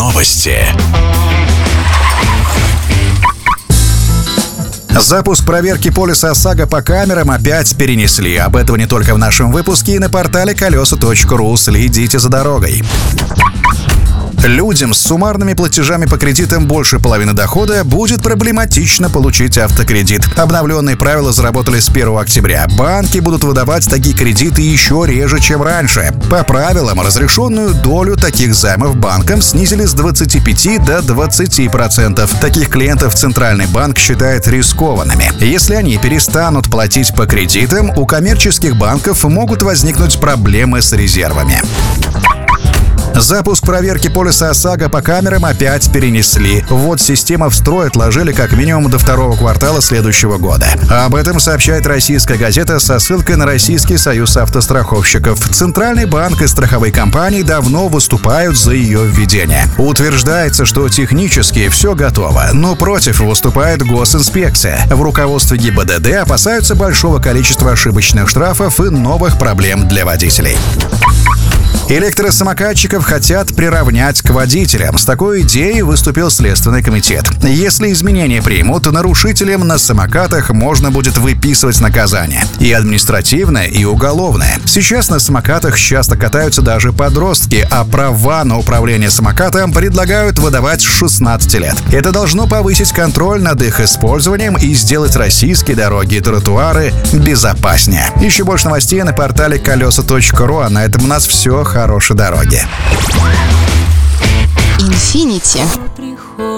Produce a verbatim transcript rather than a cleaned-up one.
Новости. Запуск проверки полиса ОСАГО по камерам опять перенесли. Об этом не только в нашем выпуске и на портале колеса точка ру. Следите за дорогой. Людям с суммарными платежами по кредитам больше половины дохода будет проблематично получить автокредит. Обновленные правила заработали с первого октября. Банки будут выдавать такие кредиты еще реже, чем раньше. По правилам, разрешенную долю таких займов банкам снизили с двадцати пяти до двадцати процентов. Таких клиентов Центральный банк считает рискованными. Если они перестанут платить по кредитам, у коммерческих банков могут возникнуть проблемы с резервами. Запуск проверки полиса ОСАГО по камерам опять перенесли. Ввод системы в строй отложили как минимум до второго квартала следующего года. Об этом сообщает российская газета со ссылкой на Российский союз автостраховщиков. Центральный банк и страховые компании давно выступают за ее введение. Утверждается, что технически все готово, но против выступает госинспекция. В руководстве ГИБДД опасаются большого количества ошибочных штрафов и новых проблем для водителей. Электросамокатчиков хотят приравнять к водителям. С такой идеей выступил Следственный комитет. Если изменения примут, то нарушителям на самокатах можно будет выписывать наказание. И административное, и уголовное. Сейчас на самокатах часто катаются даже подростки, а права на управление самокатом предлагают выдавать с шестнадцати лет. Это должно повысить контроль над их использованием и сделать российские дороги и тротуары безопаснее. Еще больше новостей на портале колеса точка ру. А на этом у нас все. Хорошей дороги. Infiniti.